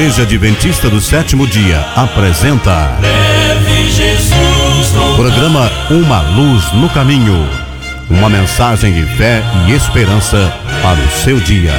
Igreja Adventista do Sétimo Dia apresenta programa Uma Luz no Caminho, uma mensagem de fé e esperança para o seu dia.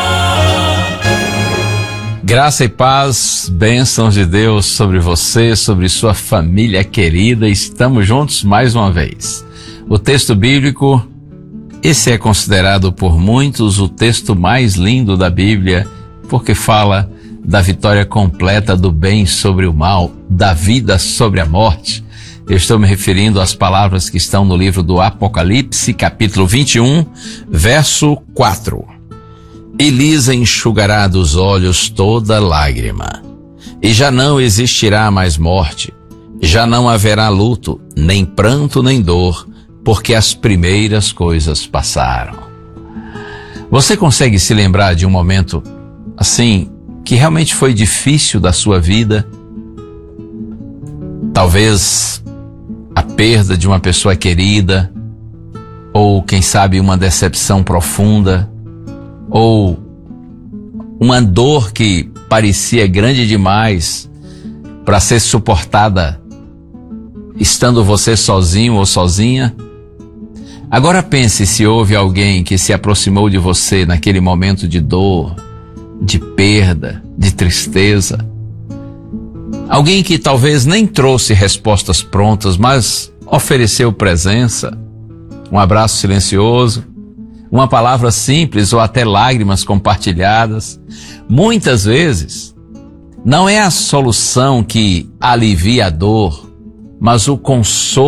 Graça e paz, bênçãos de Deus sobre você, sobre sua família querida. Estamos juntos mais uma vez. O texto bíblico, esse é considerado por muitos o texto mais lindo da Bíblia, porque fala da vitória completa do bem sobre o mal, da vida sobre a morte. Eu estou me referindo às palavras que estão no livro do Apocalipse, capítulo 21, verso 4. E lhes enxugará dos olhos toda lágrima, e já não existirá mais morte, já não haverá luto, nem pranto, nem dor, porque as primeiras coisas passaram. Você consegue se lembrar de um momento assim, que realmente foi difícil da sua vida? Talvez a perda de uma pessoa querida, ou quem sabe uma decepção profunda, ou uma dor que parecia grande demais para ser suportada estando você sozinho ou sozinha. Agora pense se houve alguém que se aproximou de você naquele momento de dor, de perda, de tristeza. Alguém que talvez nem trouxe respostas prontas, mas ofereceu presença, um abraço silencioso, uma palavra simples ou até lágrimas compartilhadas. Muitas vezes, não é a solução que alivia a dor, mas o consolo